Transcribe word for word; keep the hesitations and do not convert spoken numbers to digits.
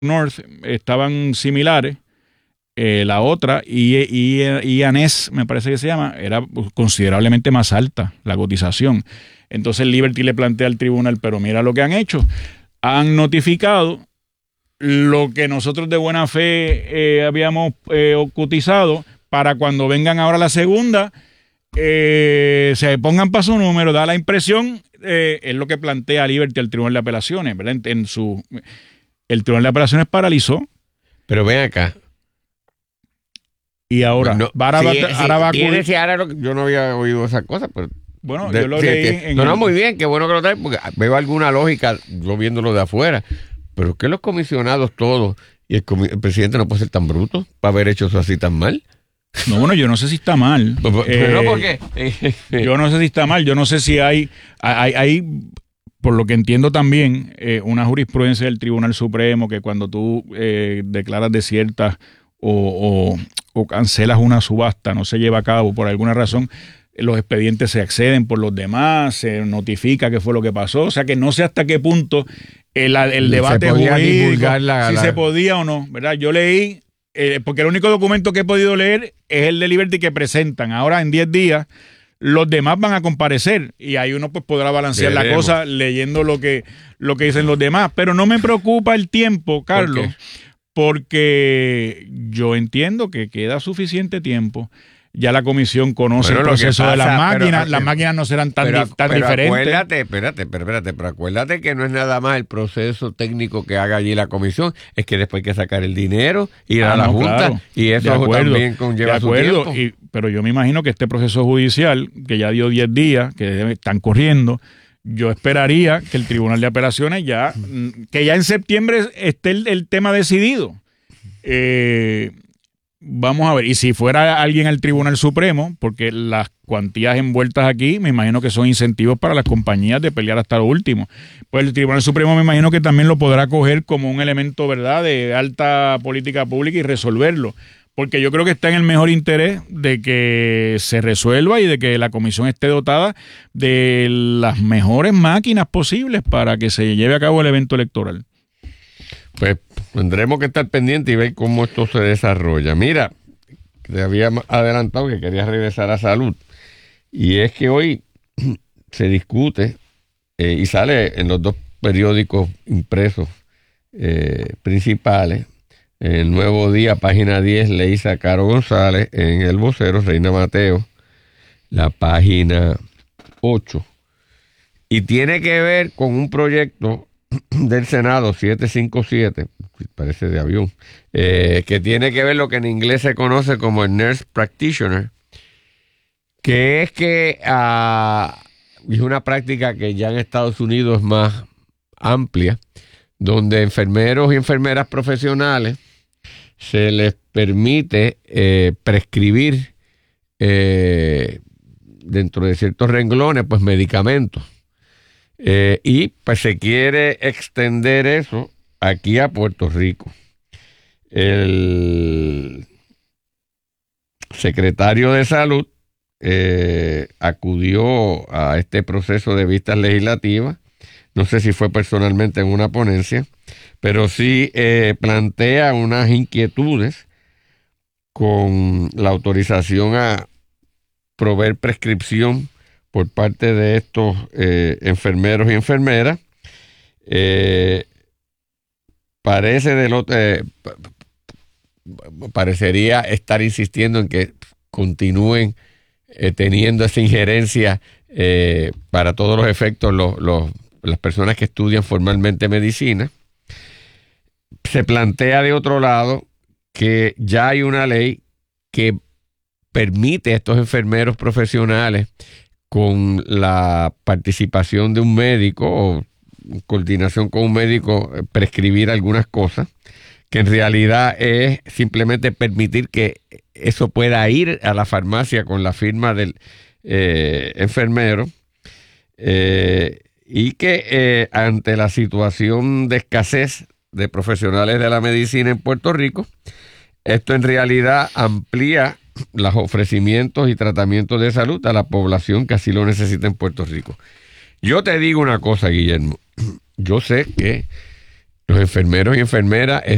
North estaban similares. Eh, la otra, y, y, y Anés, me parece que se llama, era considerablemente más alta la cotización. Entonces Liberty le plantea al tribunal, pero mira lo que han hecho. Han notificado lo que nosotros de buena fe eh, habíamos eh, cotizado para cuando vengan ahora la segunda, eh, se pongan para su número. Da la impresión, eh, es lo que plantea Liberty al tribunal de apelaciones, ¿verdad? En, en su, el tribunal de apelaciones paralizó. Pero ven acá. Y ahora, no, ahora, sí, va, sí, ahora va a acudir. sí, ahora lo, yo no había oído esa cosa, pero bueno, de, yo lo sí, leí que, en no, el... no, muy bien, qué bueno que lo traes, porque veo alguna lógica yo viéndolo de afuera. Pero que los comisionados todos y el, comi el presidente no puede ser tan bruto para haber hecho eso así tan mal. No, bueno, yo no sé si está mal. Pero eh, no, ¿por qué? Yo no sé si está mal. Yo no sé si hay, hay, hay por lo que entiendo también, eh, una jurisprudencia del Tribunal Supremo que cuando tú eh, declaras desiertas o, o, o cancelas una subasta, no se lleva a cabo por alguna razón, los expedientes se acceden por los demás, se notifica qué fue lo que pasó. O sea que no sé hasta qué punto el, el debate jurídico, la, si la... se podía o no, ¿verdad? Yo leí, eh, porque el único documento que he podido leer es el de Liberty que presentan. Ahora en diez días los demás van a comparecer y ahí uno pues podrá balancear Veremos. la cosa leyendo lo que, lo que dicen los demás. Pero no me preocupa el tiempo, Carlos, ¿Por porque yo entiendo que queda suficiente tiempo. Ya la comisión conoce bueno, el proceso pasa, de las máquinas, pero, las máquinas no serán tan, pero, di, tan pero diferentes. Acuérdate, espérate, pero espérate, pero acuérdate que no es nada más el proceso técnico que haga allí la comisión, es que después hay que sacar el dinero, ir ah, a la no, Junta, claro. y eso acuerdo, también conlleva su tiempo. Y, pero yo me imagino que este proceso judicial, que ya dio diez días, que están corriendo, yo esperaría que el Tribunal de Apelaciones ya, que ya en septiembre esté el, el tema decidido. Eh... Vamos a ver, y si fuera alguien al Tribunal Supremo, porque las cuantías envueltas aquí, me imagino que son incentivos para las compañías de pelear hasta lo último. Pues el Tribunal Supremo me imagino que también lo podrá coger como un elemento, ¿verdad?, de alta política pública y resolverlo. Porque yo creo que está en el mejor interés de que se resuelva y de que la comisión esté dotada de las mejores máquinas posibles para que se lleve a cabo el evento electoral. Pues tendremos que estar pendientes y ver cómo esto se desarrolla. Mira, te había adelantado que querías regresar a salud. Y es que hoy se discute eh, y sale en los dos periódicos impresos eh, principales. El Nuevo Día, página diez, Leisa Caro González. En El Vocero, Reina Mateo, la página ocho. Y tiene que ver con un proyecto del Senado setecientos cincuenta y siete, parece de avión, eh, que tiene que ver lo que en inglés se conoce como el Nurse Practitioner, que es que uh, es una práctica que ya en Estados Unidos es más amplia, donde enfermeros y enfermeras profesionales se les permite eh, prescribir eh, dentro de ciertos renglones pues medicamentos. Eh, y pues se quiere extender eso aquí a Puerto Rico. El secretario de Salud eh, acudió a este proceso de vistas legislativas. No sé si fue personalmente en una ponencia, pero sí eh, plantea unas inquietudes con la autorización a proveer prescripción por parte de estos eh, enfermeros y enfermeras. Eh, parece de lo, eh, parecería estar insistiendo en que continúen eh, teniendo esa injerencia eh, para todos los efectos los, los, las personas que estudian formalmente medicina. Se plantea de otro lado que ya hay una ley que permite a estos enfermeros profesionales, con la participación de un médico o coordinación con un médico, prescribir algunas cosas, que en realidad es simplemente permitir que eso pueda ir a la farmacia con la firma del eh, enfermero, eh, y que eh, ante la situación de escasez de profesionales de la medicina en Puerto Rico, esto en realidad amplía los ofrecimientos y tratamientos de salud a la población que así lo necesita en Puerto Rico. Yo te digo una cosa, Guillermo. Yo sé que los enfermeros y enfermeras